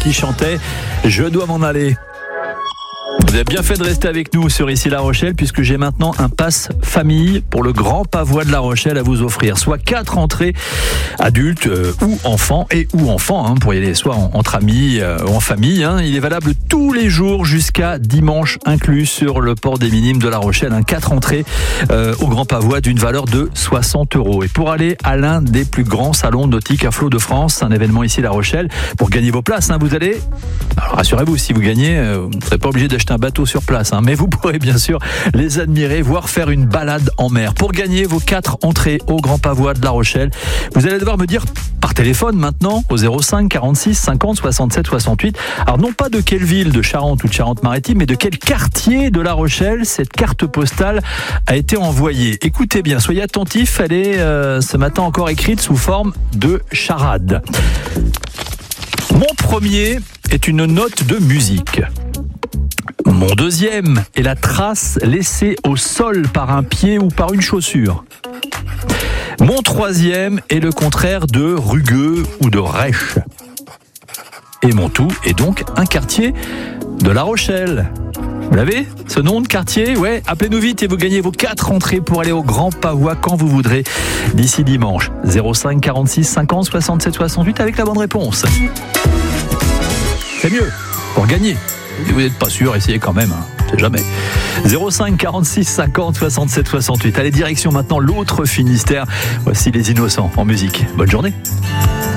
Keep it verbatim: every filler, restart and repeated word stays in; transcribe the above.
qui chantait « Je dois m'en aller ». Vous avez bien fait de rester avec nous sur Ici La Rochelle, puisque j'ai maintenant un pass famille pour le Grand Pavois de La Rochelle à vous offrir. Soit quatre entrées adultes euh, ou enfants, et ou enfants, hein, pour y aller soit en, entre amis euh, ou en famille. Hein. Il est valable tous les jours jusqu'à dimanche inclus sur le port des Minimes de La Rochelle. Hein. Quatre entrées euh, au Grand Pavois d'une valeur de soixante euros. Et pour aller à l'un des plus grands salons nautiques à flot de France, un événement ici La Rochelle, pour gagner vos places, hein, vous allez... Alors rassurez-vous, si vous gagnez, euh, vous ne serez pas obligé d'acheter un bateau sur place, hein, mais vous pourrez bien sûr les admirer, voire faire une balade en mer. Pour gagner vos quatre entrées au Grand Pavois de La Rochelle, vous allez devoir me dire par téléphone maintenant au zéro cinq quarante-six cinquante soixante-sept soixante-huit. Alors non pas de quelle ville de Charente ou de Charente-Maritime, mais de quel quartier de La Rochelle cette carte postale a été envoyée. Écoutez bien, soyez attentifs, elle est euh, ce matin encore écrite sous forme de charade. Mon premier est une note de musique. Mon deuxième est la trace laissée au sol par un pied ou par une chaussure. Mon troisième est le contraire de rugueux ou de rêche. Et mon tout est donc un quartier de La Rochelle. Vous l'avez, ce nom de quartier? Ouais, appelez-nous vite et vous gagnez vos quatre entrées pour aller au Grand Pavois quand vous voudrez d'ici dimanche. zéro cinq quarante-six cinquante soixante-sept soixante-huit avec la bonne réponse. C'est mieux pour gagner. Si vous n'êtes pas sûr, essayez quand même, hein. C'est jamais. zéro cinq quarante-six cinquante soixante-sept soixante-huit. Allez, direction maintenant l'autre Finistère. Voici les Innocents en musique. Bonne journée.